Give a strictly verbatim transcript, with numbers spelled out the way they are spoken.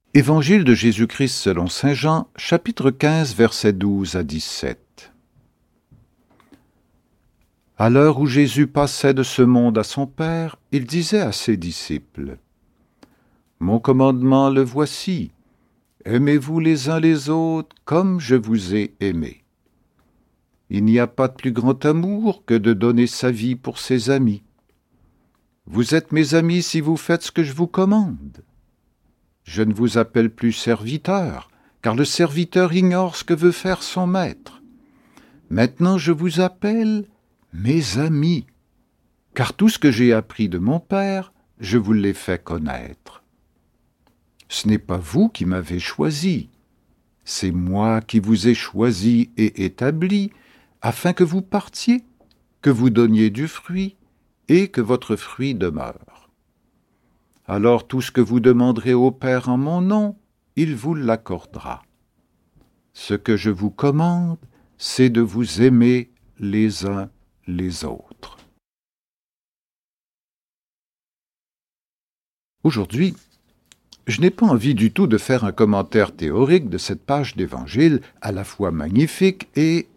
Évangile de Jésus-Christ selon saint Jean, chapitre quinze, versets douze à dix-sept. À l'heure où Jésus passait de ce monde à son Père, il disait à ses disciples : « Mon commandement le voici, aimez-vous les uns les autres comme je vous ai aimés. Il n'y a pas de plus grand amour que de donner sa vie pour ses amis. Vous êtes mes amis si vous faites ce que je vous commande. Je ne vous appelle plus serviteur, car le serviteur ignore ce que veut faire son maître. Maintenant je vous appelle mes amis, car tout ce que j'ai appris de mon Père, je vous l'ai fait connaître. Ce n'est pas vous qui m'avez choisi, c'est moi qui vous ai choisi et établi, afin que vous partiez, que vous donniez du fruit, et que votre fruit demeure. Alors tout ce que vous demanderez au Père en mon nom, il vous l'accordera. Ce que je vous commande, c'est de vous aimer les uns les autres. » Aujourd'hui, je n'ai pas envie du tout de faire un commentaire théorique de cette page d'Évangile à la fois magnifique et